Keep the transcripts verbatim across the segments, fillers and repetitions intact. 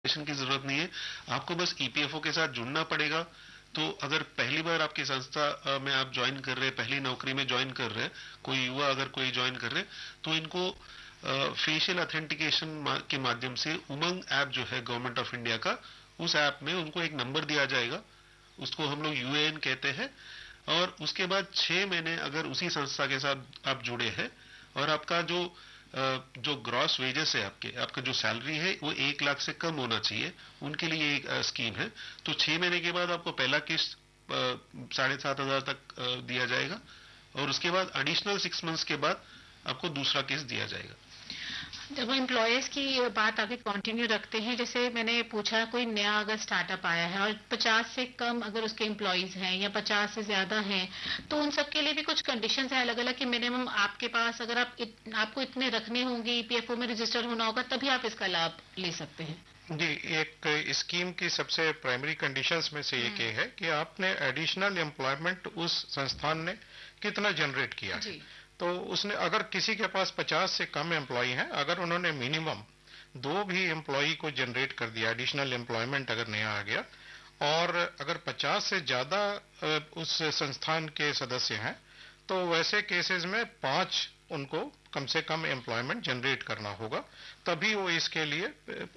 की जरूरत नहीं है, आपको बस ईपीएफओ के साथ जुड़ना पड़ेगा। तो अगर पहली बार आपकी संस्था में आप ज्वाइन कर रहे हैं, पहली नौकरी में ज्वाइन कर रहे हैं, कोई युवा अगर कोई ज्वाइन कर रहे हैं, तो इनको फेशियल ऑथेंटिकेशन के माध्यम से उमंग ऐप जो है गवर्नमेंट ऑफ इंडिया का, उस ऐप में उनको एक नंबर दिया जाएगा, उसको हम लोग यूएएन कहते हैं। और उसके बाद छह महीने अगर उसी संस्था के साथ आप जुड़े हैं और आपका जो जो ग्रॉस वेजेस है, आपके आपका जो सैलरी है वो एक लाख से कम होना चाहिए, उनके लिए एक स्कीम है। तो छह महीने के बाद आपको पहला किस्त साढ़े सात हजार तक दिया जाएगा और उसके बाद एडिशनल सिक्स मंथ्स के बाद आपको दूसरा किस्त दिया जाएगा। जब एम्प्लॉयज की बात आगे कंटिन्यू रखते हैं, जैसे मैंने पूछा कोई नया अगर स्टार्टअप आया है और पचास से कम अगर उसके एम्प्लॉयज हैं या पचास से ज्यादा हैं, तो उन सब के लिए भी कुछ कंडीशंस हैं अलग अलग कि मिनिमम आपके पास अगर आप इत, आपको इतने रखने होंगे, ईपीएफओ में रजिस्टर होना होगा, तभी आप इसका लाभ ले सकते हैं। जी, एक स्कीम की सबसे प्राइमरी कंडीशंस में से एक ये है कि आपने एडिशनल एम्प्लॉयमेंट उस संस्थान ने कितना जनरेट किया है। तो उसने अगर किसी के पास पचास से कम एम्प्लॉय हैं, अगर उन्होंने मिनिमम दो भी एम्प्लॉय को जनरेट कर दिया, एडिशनल एम्प्लॉयमेंट अगर नया आ गया, और अगर पचास से ज्यादा उस संस्थान के सदस्य हैं, तो वैसे केसेस में पांच उनको कम से कम एम्प्लॉयमेंट जनरेट करना होगा, तभी वो इसके लिए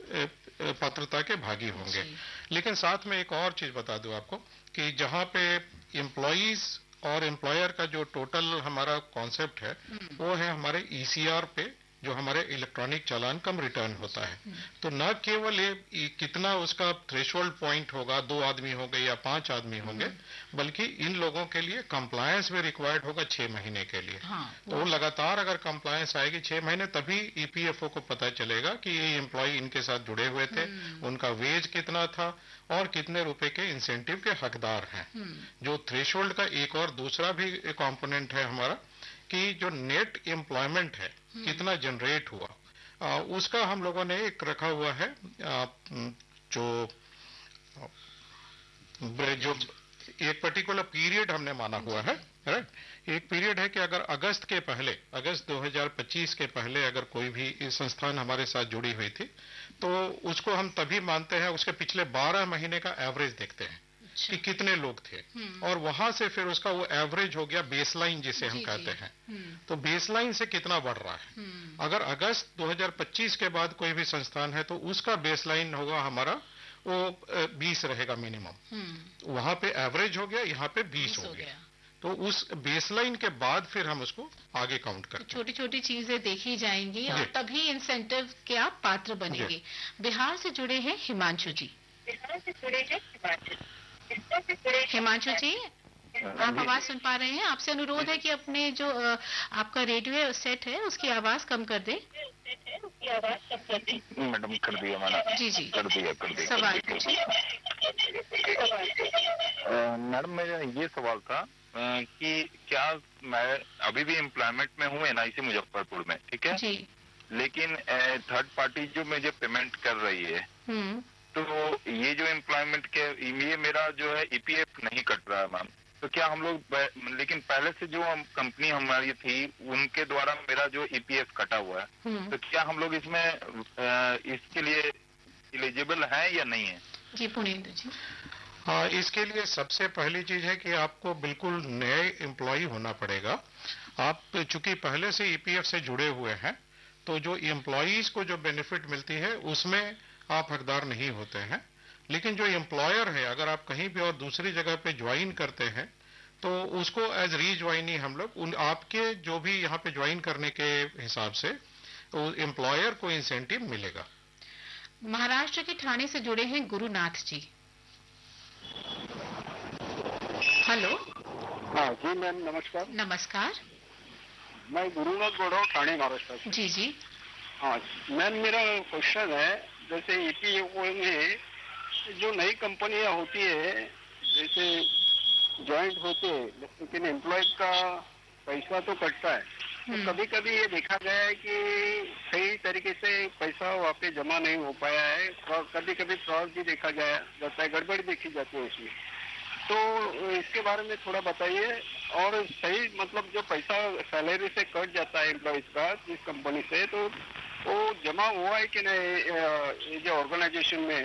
पात्रता के भागी होंगे। लेकिन साथ में एक और चीज बता दूं आपको कि जहां पे एम्प्लॉयज और एम्प्लॉयर का जो टोटल हमारा कॉन्सेप्ट है वो है हमारे ईसीआर पे, जो हमारे इलेक्ट्रॉनिक चालान कम रिटर्न होता है। तो न केवल ये कितना उसका थ्रेशोल्ड पॉइंट होगा, दो आदमी होंगे या पांच आदमी होंगे, बल्कि इन लोगों के लिए कंप्लायंस भी रिक्वायर्ड होगा छह महीने के लिए। हाँ, तो लगातार अगर कंप्लायंस आएगी छह महीने, तभी ईपीएफओ को पता चलेगा कि ये एम्प्लॉय इनके साथ जुड़े हुए थे, उनका वेज कितना था और कितने रुपए के इंसेंटिव के हकदार हैं। जो थ्रेशोल्ड का एक और दूसरा भी कंपोनेंट है हमारा कि जो नेट एम्प्लॉयमेंट है कितना जनरेट हुआ, आ, उसका हम लोगों ने एक रखा हुआ है। आ, जो जो एक पर्टिकुलर पीरियड हमने माना हुआ है, राइट। एक पीरियड है कि अगर अगस्त के पहले, अगस्त दो हज़ार पच्चीस के पहले अगर कोई भी इस संस्थान हमारे साथ जुड़ी हुई थी, तो उसको हम तभी मानते हैं, उसके पिछले बारह महीने का एवरेज देखते हैं कि कितने लोग थे, और वहां से फिर उसका वो एवरेज हो गया बेसलाइन जिसे हम कहते हैं। तो बेसलाइन से कितना बढ़ रहा है। अगर अगस्त दो हज़ार पच्चीस के बाद कोई भी संस्थान है तो उसका बेसलाइन होगा हमारा वो बीस रहेगा मिनिमम, वहां पे एवरेज हो गया, यहाँ पे बीस हो गया। तो उस बेसलाइन के बाद फिर हम उसको आगे काउंट करते हैं। छोटी छोटी चीजें देखी जाएंगी और तभी इंसेंटिव के आप पात्र बनेंगे। बिहार से जुड़े हैं हिमांशु जी। बिहार से जुड़े हैं हिमांशु हिमांशु जी, आप आवाज सुन पा रहे हैं? आपसे अनुरोध है कि अपने जो आपका रेडियो सेट है उसकी आवाज कम कर दें। उसकी आवाज कम कर दें। मैडम कर दिया मैंने। जी जी, कर दिया कर दिया। सवाल पूछिए। मैडम मेरा ये सवाल था कि क्या मैं अभी भी एम्प्लॉयमेंट में हूँ एनआईसी मुजफ्फरपुर में, ठीक है जी, लेकिन थर्ड पार्टी जो मुझे पेमेंट कर रही है, तो ये जो एम्प्लॉयमेंट के ये मेरा जो है ईपीएफ नहीं कट रहा है मैम। तो क्या हम लोग, लेकिन पहले से जो हम कंपनी हमारी थी उनके द्वारा मेरा जो ईपीएफ कटा हुआ है, तो क्या हम लोग इसमें इसके लिए एलिजिबल हैं या नहीं है? जी पुनेंद्र जी। हाँ, इसके लिए सबसे पहली चीज है कि आपको बिल्कुल नए एम्प्लॉय होना पड़ेगा। आप चूंकि पहले से ईपीएफ से जुड़े हुए हैं, तो जो एम्प्लॉयज को जो बेनिफिट मिलती है उसमें आप हकदार नहीं होते हैं। लेकिन जो एम्प्लॉयर है, अगर आप कहीं भी और दूसरी जगह पे ज्वाइन करते हैं, तो उसको एज रीज्वाइनी हम लोग उन आपके जो भी यहाँ पे ज्वाइन करने के हिसाब से तो एम्प्लॉयर को इंसेंटिव मिलेगा। महाराष्ट्र के ठाणे से जुड़े हैं गुरुनाथ जी। हेलो। हाँ जी मैम, नमस्कार। नमस्कार, मैं गुरुनाथ बोल रहा हूँ, ठाणे महाराष्ट्र से। जी जी। हाँ मैम, मेरा क्वेश्चन है, जैसे ईपीएफओ में जो नई कंपनियां होती है, जैसे ज्वाइंट होते हैं, लेकिन एम्प्लॉय का पैसा तो कटता है, तो कभी कभी ये देखा गया है कि सही तरीके से पैसा वहाँ पे जमा नहीं हो पाया है, और कभी कभी फ्रॉड भी देखा गया जाता है, गड़बड़ी देखी जाती है इसमें। तो इसके बारे में थोड़ा बताइए। और सही मतलब जो पैसा सैलरी से कट जाता है एम्प्लॉयज का जिस कंपनी से, तो वो जमा हुआ है कि नहीं ये जो ऑर्गेनाइजेशन में